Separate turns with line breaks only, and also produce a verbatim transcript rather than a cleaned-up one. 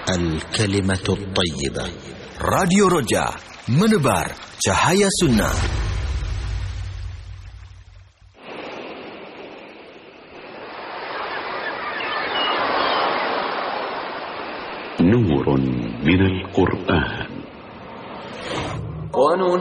الكلمة الطيبة. راديو رجاء menebar cahaya sunnah.
نور من القرآن.